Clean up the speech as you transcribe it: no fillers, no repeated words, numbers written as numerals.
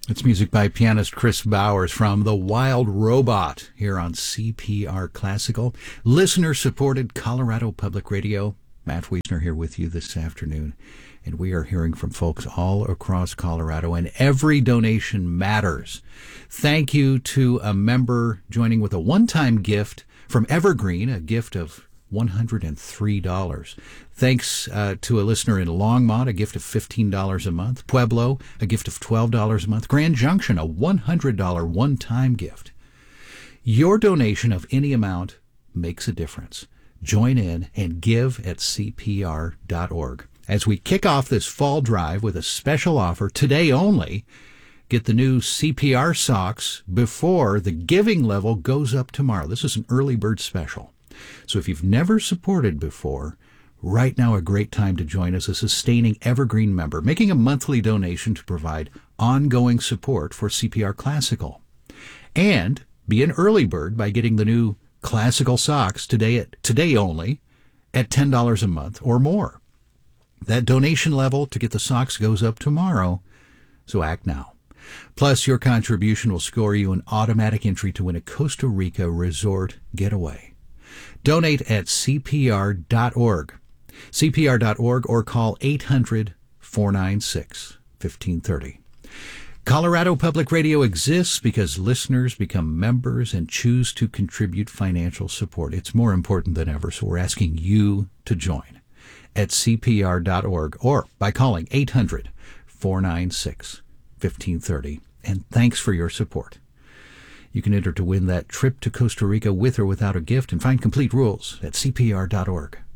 It's music by pianist Chris Bowers from The Wild Robot here on CPR Classical. Listener-supported Colorado Public Radio. Matt Wiesner here with you this afternoon. And we are hearing from folks all across Colorado, and every donation matters. Thank you to a member joining with a one-time gift from Evergreen, a gift of $103. Thanks to a listener in Longmont, a gift of $15 a month. Pueblo, a gift of $12 a month. Grand Junction, a $100 one-time gift. Your donation of any amount makes a difference. Join in and give at CPR.org. As we kick off this fall drive with a special offer today only, get the new CPR socks before the giving level goes up tomorrow. This is an early bird special. So if you've never supported before, right now a great time to join as a sustaining Evergreen member, making a monthly donation to provide ongoing support for CPR Classical. And be an early bird by getting the new Classical socks today only at $10 a month or more. That donation level to get the socks goes up tomorrow, so act now. Plus, your contribution will score you an automatic entry to win a Costa Rica resort getaway. Donate at CPR.org. CPR.org or call 800-496-1530. Colorado Public Radio exists because listeners become members and choose to contribute financial support. It's more important than ever, so we're asking you to join at CPR.org or by calling 800-496-1530. And thanks for your support. You can enter to win that trip to Costa Rica with or without a gift and find complete rules at CPR.org.